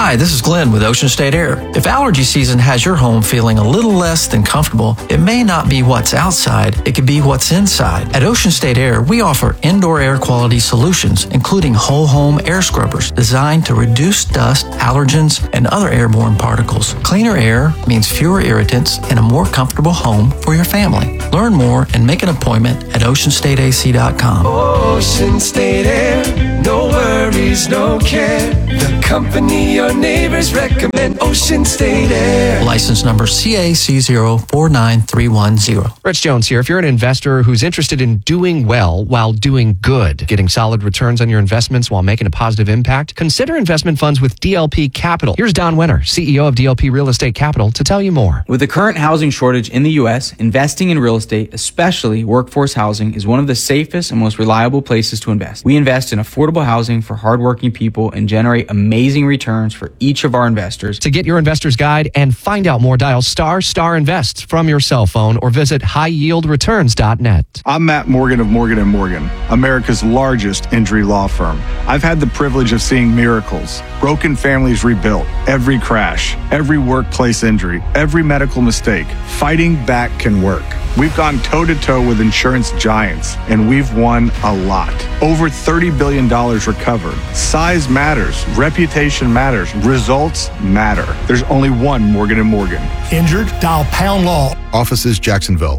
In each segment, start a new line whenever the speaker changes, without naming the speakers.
Hi, this is Glenn with Ocean State Air. If allergy season has your home feeling a little less than comfortable, it may not be what's outside, it could be what's inside. At Ocean State Air, we offer indoor air quality solutions, including whole home air scrubbers designed to reduce dust, allergens, and other airborne particles. Cleaner air means fewer irritants and a more comfortable home for your family. Learn more and make an appointment at oceanstateac.com.
Ocean State Air, no worries, no care. The company your neighbors recommend, Ocean State Air.
License number CAC049310.
Rich Jones here. If you're an investor who's interested in doing well while doing good, getting solid returns on your investments while making a positive impact, consider investment funds with DLP Capital. Here's Don Winter, CEO of DLP Real Estate Capital, to tell you more.
With the current housing shortage in the U.S., investing in real estate, especially workforce housing, is one of the safest and most reliable places to invest. We invest in affordable housing for hardworking people and generate amazing returns for each of our investors.
To get your investor's guide and find out more, dial ** invest from your cell phone or visit highyieldreturns.net.
I'm Matt Morgan of Morgan & Morgan, America's largest injury law firm. I've had the privilege of seeing miracles, broken families rebuilt, every crash, every workplace injury, every medical mistake. Fighting back can work. We've gone toe-to-toe with insurance giants, and we've won a lot. Over $30 billion recovered. Size matters. Reputation matters. Results matter. There's only one Morgan & Morgan.
Injured? Dial # Law.
Offices, Jacksonville.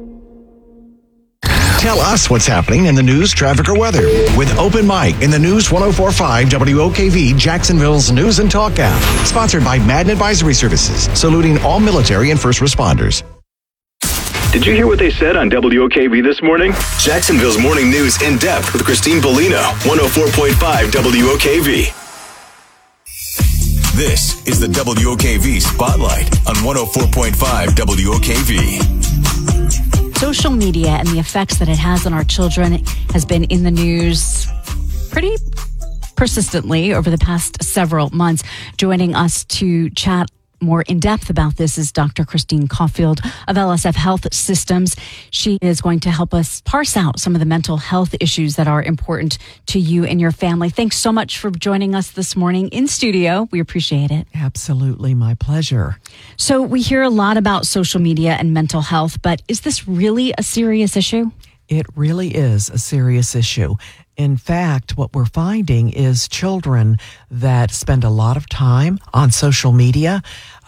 Tell us what's happening in the news, traffic, or weather with Open Mic in the News 104.5 WOKV, Jacksonville's News and Talk app. Sponsored by Madden Advisory Services, saluting all military and first responders.
Did you hear what they said on WOKV this morning?
Jacksonville's morning news in depth with Christine Bellino, 104.5 WOKV. This is the WOKV Spotlight on 104.5 WOKV.
Social media and the effects that it has on our children has been in the news pretty persistently over the past several months. Joining us to chat more in depth about this is Dr. Christine Caulfield of LSF Health Systems. She is going to help us parse out some of the mental health issues that are important to you and your family. Thanks so much for joining us this morning in studio. We appreciate it.
Absolutely, my pleasure.
So we hear a lot about social media and mental health, but is this really a serious issue?
It really is a serious issue. In fact, what we're finding is children that spend a lot of time on social media,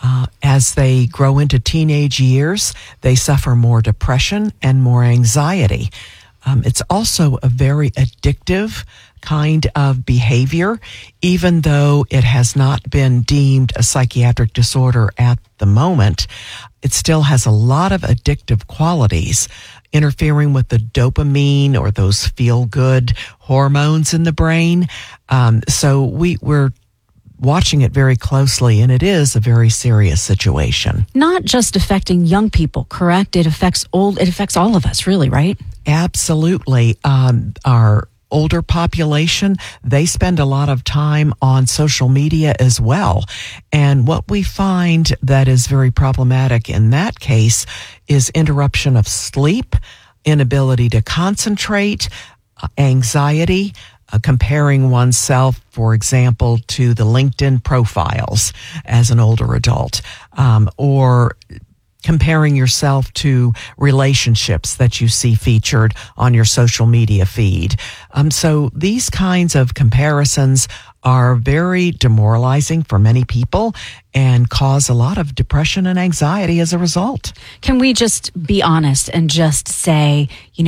as they grow into teenage years, they suffer more depression and more anxiety. It's also a very addictive kind of behavior, even though it has not been deemed a psychiatric disorder at the moment. It still has a lot of addictive qualities, interfering with the dopamine or those feel-good hormones in the brain. So we're watching it very closely, and it is a very serious situation.
Not just affecting young people, correct? It affects all of us, really, right?
Absolutely. Our older population, they spend a lot of time on social media as well. And what we find that is very problematic in that case is interruption of sleep, inability to concentrate, anxiety, comparing oneself, for example, to the LinkedIn profiles as an older adult, or comparing yourself to relationships that you see featured on your social media feed. So these kinds of comparisons are very demoralizing for many people and cause a lot of depression and anxiety as a result.
Can we just be honest and just say,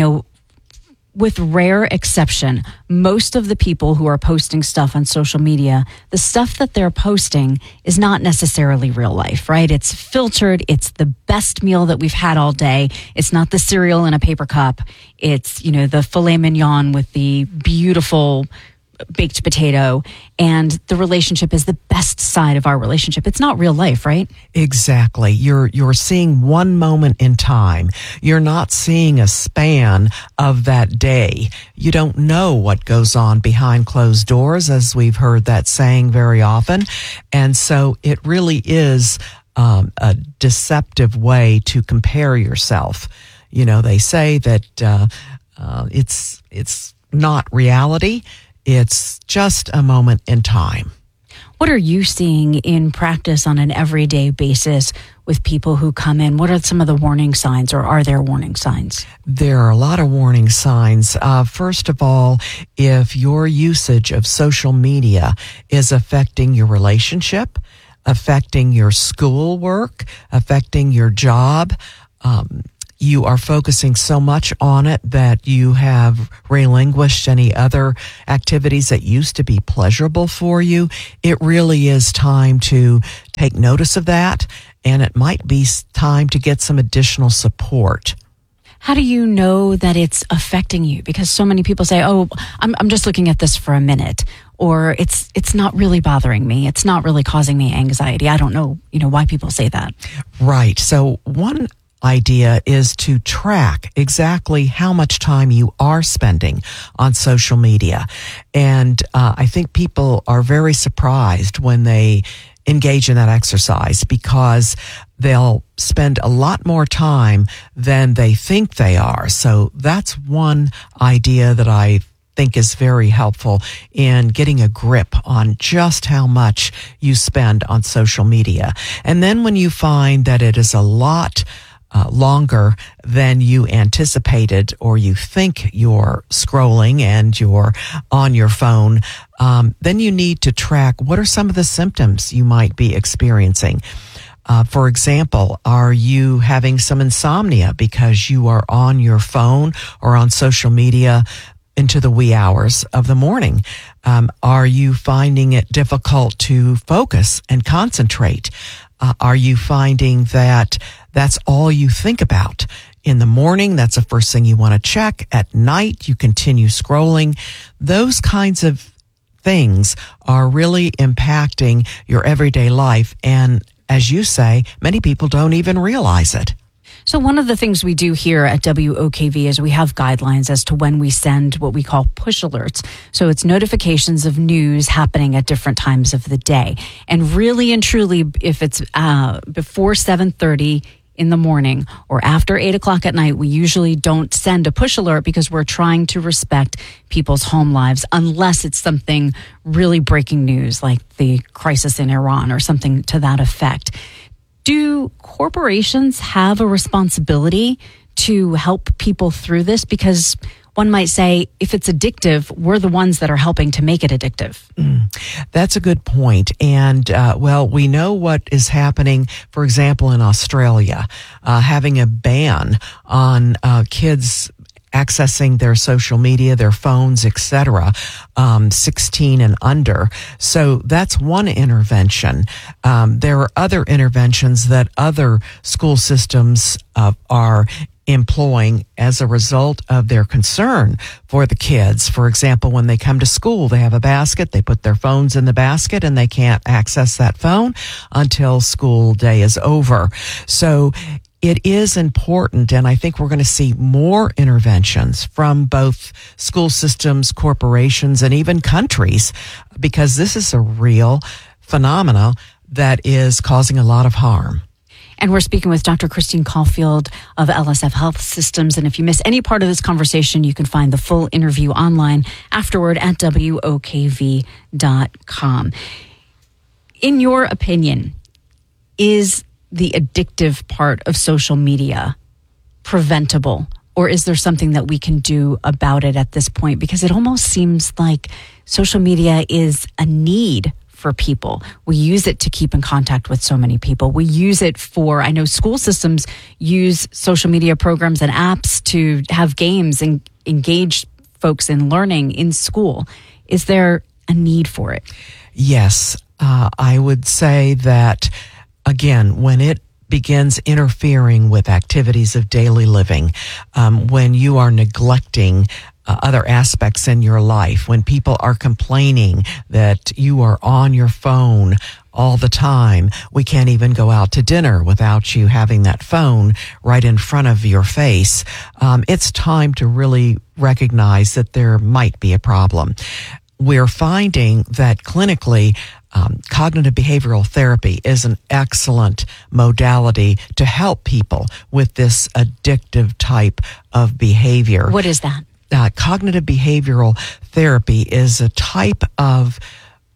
with rare exception, most of the people who are posting stuff on social media, the stuff that they're posting is not necessarily real life, right? It's filtered. It's the best meal that we've had all day. It's not the cereal in a paper cup. It's, the filet mignon with the beautiful baked potato, and the relationship is the best side of our relationship. It's not real life, right?
Exactly. You're seeing one moment in time. You're not seeing a span of that day. You don't know what goes on behind closed doors, as we've heard that saying very often. And so it really is a deceptive way to compare yourself. They say that it's not reality. It's just a moment in time.
What are you seeing in practice on an everyday basis with people who come in? What are some of the warning signs, or are there warning signs?
There are a lot of warning signs. First of all, if your usage of social media is affecting your relationship, affecting your schoolwork, affecting your job, you are focusing so much on it that you have relinquished any other activities that used to be pleasurable for you. It really is time to take notice of that, and it might be time to get some additional support.
How do you know that it's affecting you? Because so many people say, "Oh, I'm just looking at this for a minute," or it's not really bothering me. It's not really causing me anxiety. I don't know, why people say that.
Right. So one idea is to track exactly how much time you are spending on social media. And I think people are very surprised when they engage in that exercise, because they'll spend a lot more time than they think they are. So that's one idea that I think is very helpful in getting a grip on just how much you spend on social media. And then when you find that it is a lot longer than you anticipated, or you think you're scrolling and you're on your phone, then you need to track what are some of the symptoms you might be experiencing. For example, are you having some insomnia because you are on your phone or on social media into the wee hours of the morning? Are you finding it difficult to focus and concentrate? Are you finding that that's all you think about? In the morning, that's the first thing you want to check. At night, you continue scrolling. Those kinds of things are really impacting your everyday life. And as you say, many people don't even realize it.
So one of the things we do here at WOKV is we have guidelines as to when we send what we call push alerts. So it's notifications of news happening at different times of the day. And really and truly, if it's before 7:30 in the morning or after 8 o'clock at night, we usually don't send a push alert because we're trying to respect people's home lives, unless it's something really breaking news like the crisis in Iran or something to that effect. Do corporations have a responsibility to help people through this? Because one might say, if it's addictive, we're the ones that are helping to make it addictive.
That's a good point. And, we know what is happening, for example, in Australia, having a ban on kids accessing their social media, their phones, etc., 16 and under. So that's one intervention. There are other interventions that other school systems are employing as a result of their concern for the kids. For example, when they come to school, they have a basket, they put their phones in the basket, and they can't access that phone until school day is over. So it is important, and I think we're going to see more interventions from both school systems, corporations, and even countries, because this is a real phenomena that is causing a lot of harm.
And we're speaking with Dr. Christine Caulfield of LSF Health Systems. And if you miss any part of this conversation, you can find the full interview online afterward at WOKV.com. In your opinion, is the addictive part of social media preventable, or is there something that we can do about it at this point? Because it almost seems like social media is a need for people. We use it to keep in contact with so many people. We use it for, I know school systems use social media programs and apps to have games and engage folks in learning in school. Is there a need for it?
Yes. I would say that, again, when it begins interfering with activities of daily living, when you are neglecting other aspects in your life, when people are complaining that you are on your phone all the time, we can't even go out to dinner without you having that phone right in front of your face, it's time to really recognize that there might be a problem. We're finding that clinically, cognitive behavioral therapy is an excellent modality to help people with this addictive type of behavior.
What is that?
Cognitive behavioral therapy is a type of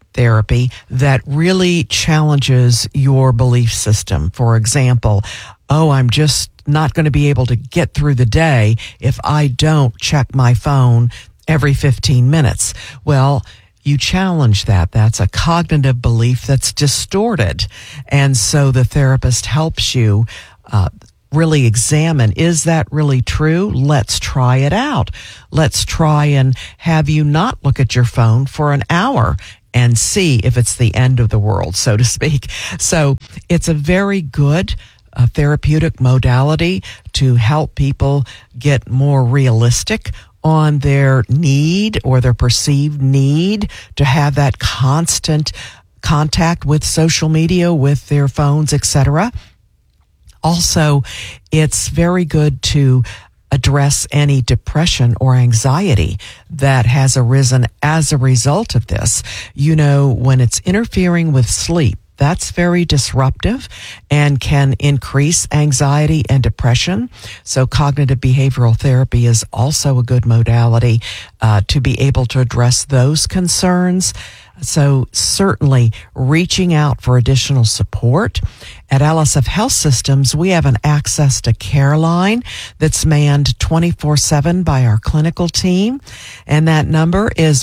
therapy that really challenges your belief system. For example, I'm just not going to be able to get through the day if I don't check my phone every 15 minutes. Well, you challenge that. That's a cognitive belief that's distorted. And so the therapist helps you really examine, is that really true? Let's try it out. Let's try and have you not look at your phone for an hour and see if it's the end of the world, so to speak. So it's a very good therapeutic modality to help people get more realistic on their need or their perceived need to have that constant contact with social media, with their phones, etc. Also, it's very good to address any depression or anxiety that has arisen as a result of this. You know, when it's interfering with sleep, that's very disruptive and can increase anxiety and depression. So cognitive behavioral therapy is also a good modality to be able to address those concerns. So certainly reaching out for additional support. At LSF Health Systems, we have an access to care line that's manned 24/7 by our clinical team. And that number is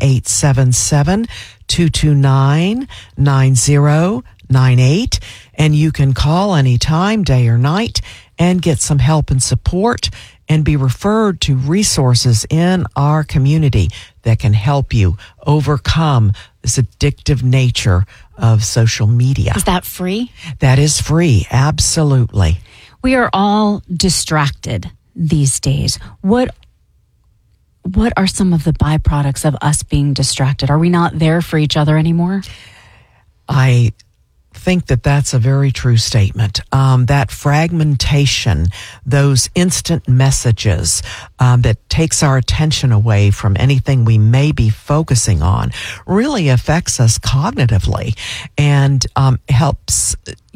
1-877-229-9098. And you can call anytime, day or night, and get some help and support and be referred to resources in our community that can help you overcome this addictive nature of social media.
Is that free?
That is free, absolutely.
We are all distracted these days. What are some of the byproducts of us being distracted? Are we not there for each other anymore?
I think that that's a very true statement. That fragmentation, those instant messages that takes our attention away from anything we may be focusing on really affects us cognitively and helps,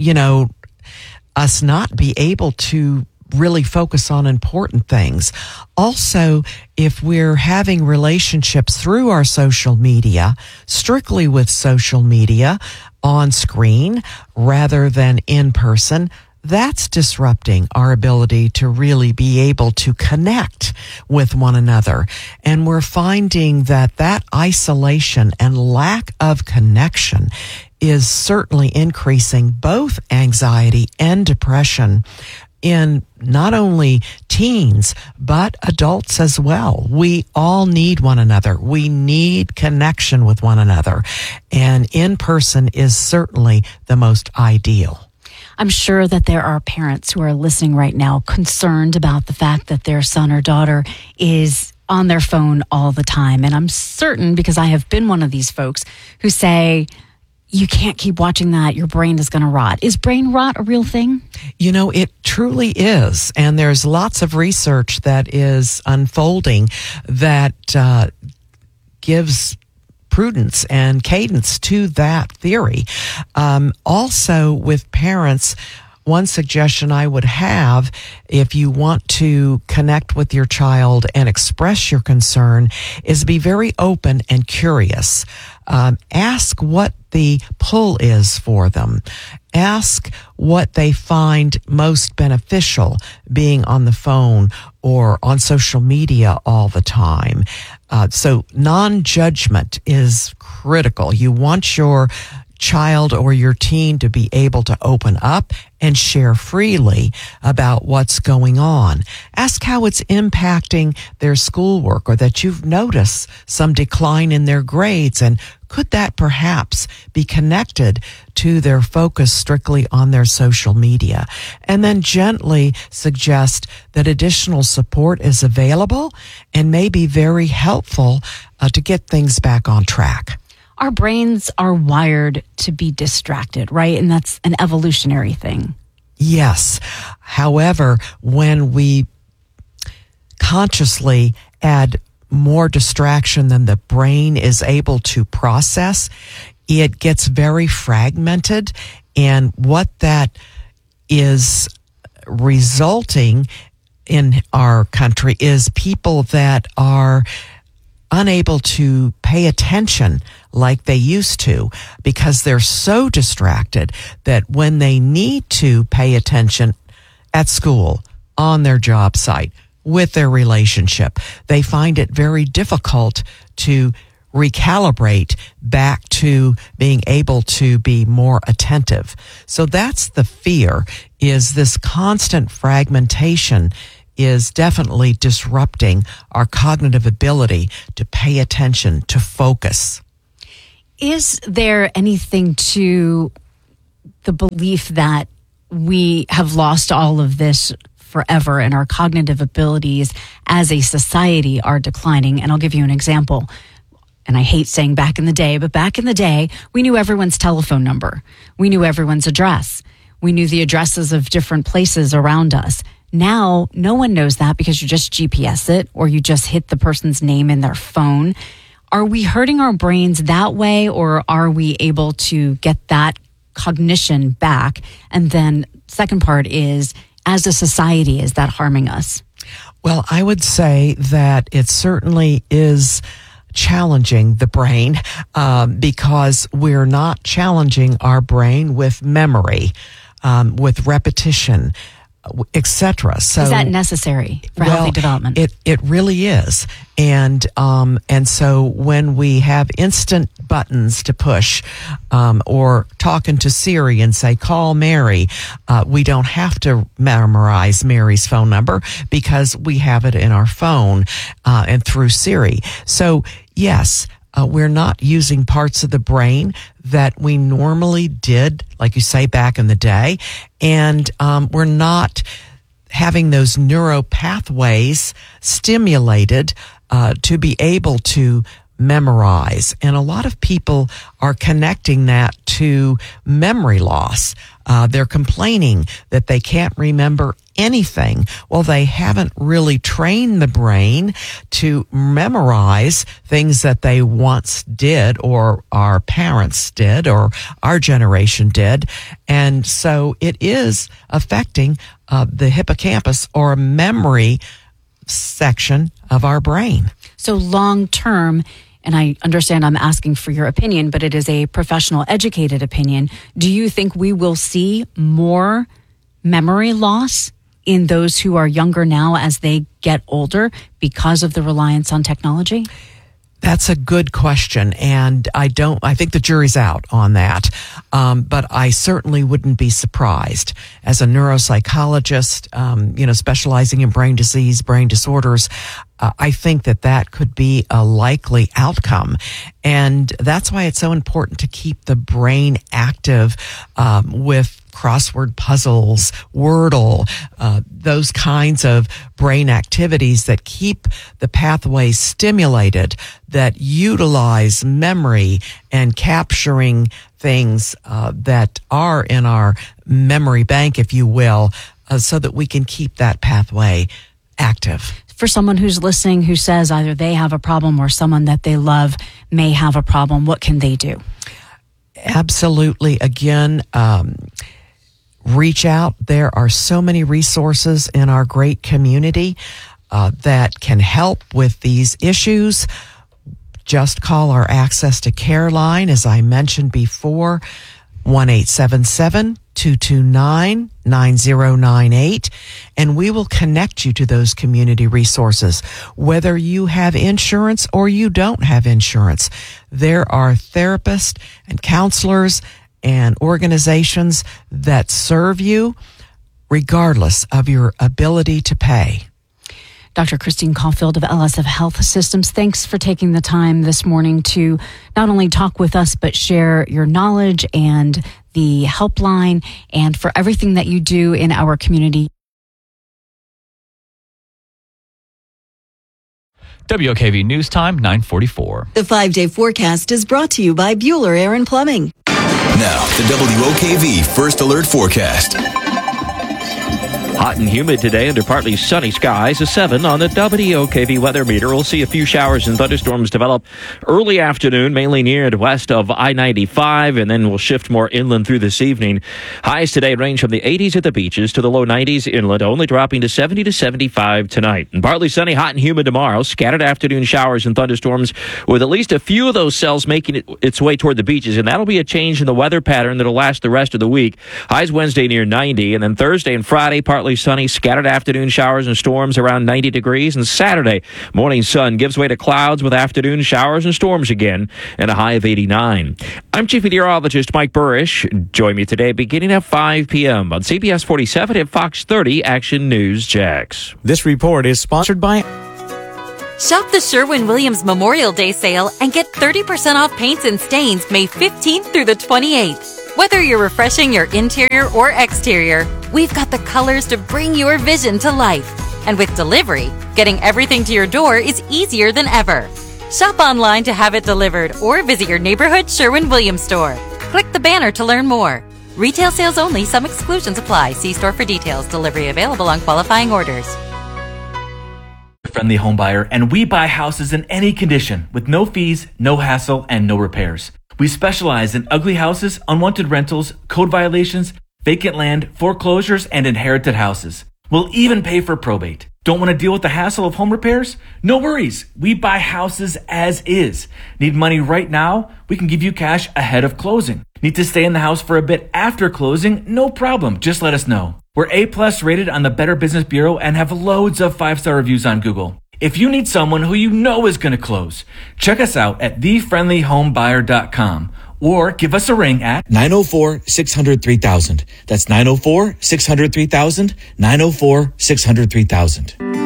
us not be able to really focus on important things. Also, if we're having relationships through our social media, strictly with social media on screen rather than in person, that's disrupting our ability to really be able to connect with one another. And we're finding that isolation and lack of connection is certainly increasing both anxiety and depression in not only teens, but adults as well. We all need one another. We need connection with one another. And in person is certainly the most ideal.
I'm sure that there are parents who are listening right now concerned about the fact that their son or daughter is on their phone all the time. And I'm certain, because I have been one of these folks who say, you can't keep watching that. Your brain is going to rot. Is brain rot a real thing?
It truly is. And there's lots of research that is unfolding that gives prudence and cadence to that theory. Also, with parents, one suggestion I would have, if you want to connect with your child and express your concern, is be very open and curious. Ask what the pull is for them. Ask what they find most beneficial being on the phone or on social media all the time. So non-judgment is critical. You want your child or your teen to be able to open up and share freely about what's going on. Ask how it's impacting their schoolwork, or that you've noticed some decline in their grades, and could that perhaps be connected to their focus strictly on their social media? And then gently suggest that additional support is available and may be very helpful to get things back on track.
Our brains are wired to be distracted, right? And that's an evolutionary thing.
Yes. However, when we consciously add more distraction than the brain is able to process, it gets very fragmented. And what that is resulting in our country is people that are unable to pay attention like they used to because they're so distracted that when they need to pay attention at school, on their job site, with their relationship, they find it very difficult to recalibrate back to being able to be more attentive. So that's the fear, is this constant fragmentation is definitely disrupting our cognitive ability to pay attention, to focus.
Is there anything to the belief that we have lost all of this forever and our cognitive abilities as a society are declining? And I'll give you an example. And I hate saying back in the day, but back in the day, we knew everyone's telephone number. We knew everyone's address. We knew the addresses of different places around us. Now, no one knows that because you just GPS it or you just hit the person's name in their phone. Are we hurting our brains that way, or are we able to get that cognition back? And then second part is, as a society, is that harming us?
Well, I would say that it certainly is challenging the brain because we're not challenging our brain with memory, with repetition, etc. So
is that necessary for healthy development?
It really is, and so when we have instant buttons to push, or talking to Siri and say call Mary, we don't have to memorize Mary's phone number because we have it in our phone and through Siri. So yes. We're not using parts of the brain that we normally did, like you say, back in the day. And we're not having those neural pathways stimulated to be able to memorize. And a lot of people are connecting that to memory loss. They're complaining that they can't remember anything. Well, they haven't really trained the brain to memorize things that they once did, or our parents did, or our generation did. And so it is affecting the hippocampus, or memory section of our brain.
So long term, and I understand I'm asking for your opinion, but it is a professional, educated opinion. Do you think we will see more memory loss in those who are younger now as they get older because of the reliance on technology?
That's a good question, and I think the jury's out on that. But I certainly wouldn't be surprised. As a neuropsychologist, specializing in brain disease, brain disorders, I think that could be a likely outcome. And that's why it's so important to keep the brain active with crossword puzzles, Wordle, those kinds of brain activities that keep the pathways stimulated, that utilize memory and capturing things that are in our memory bank, if you will, so that we can keep that pathway active.
For someone who's listening who says either they have a problem or someone that they love may have a problem, what can they do?
Absolutely. Again, reach out. There are so many resources in our great community that can help with these issues. Just call our Access to Care line, as I mentioned before, 1-877-229-9098, and we will connect you to those community resources. Whether you have insurance or you don't have insurance, there are therapists and counselors and organizations that serve you regardless of your ability to pay.
Dr. Christine Caulfield of LSF Health Systems, thanks for taking the time this morning to not only talk with us, but share your knowledge and the helpline, and for everything that you do in our community.
WOKV News Time, 9:44.
The 5-day forecast is brought to you by Bueller Air and Plumbing.
Now, the WOKV First Alert Forecast.
Hot and humid today under partly sunny skies. A 7 on the WOKV weather meter. We'll see a few showers and thunderstorms develop early afternoon, mainly near and west of I-95, and then we'll shift more inland through this evening. Highs today range from the 80s at the beaches to the low 90s inland, only dropping to 70 to 75 tonight. And partly sunny, hot and humid tomorrow. Scattered afternoon showers and thunderstorms with at least a few of those cells making its way toward the beaches, and that'll be a change in the weather pattern that'll last the rest of the week. Highs Wednesday near 90, and then Thursday and Friday partly sunny, scattered afternoon showers and storms around 90 degrees, and Saturday morning sun gives way to clouds with afternoon showers and storms again, and a high of 89. I'm Chief Meteorologist Mike Burrish. Join me today beginning at 5 p.m. on CBS 47 and Fox 30 Action News Jax.
This report is sponsored by
Shop the Sherwin-Williams Memorial Day sale and get 30% off paints and stains May 15th through the 28th. Whether you're refreshing your interior or exterior, we've got the colors to bring your vision to life. And with delivery, getting everything to your door is easier than ever. Shop online to have it delivered or visit your neighborhood Sherwin-Williams store. Click the banner to learn more. Retail sales only. Some exclusions apply. See store for details. Delivery available on qualifying orders.
Friendly home buyer, and we buy houses in any condition with no fees, no hassle, and no repairs. We specialize in ugly houses, unwanted rentals, code violations, vacant land, foreclosures, and inherited houses. We'll even pay for probate. Don't want to deal with the hassle of home repairs? No worries. We buy houses as is. Need money right now? We can give you cash ahead of closing. Need to stay in the house for a bit after closing? No problem. Just let us know. We're A+ rated on the Better Business Bureau and have loads of 5-star reviews on Google. If you need someone who you know is going to close, check us out at thefriendlyhomebuyer.com or give us a ring at
904-600-3000. That's 904-600-3000, 904-600-3000.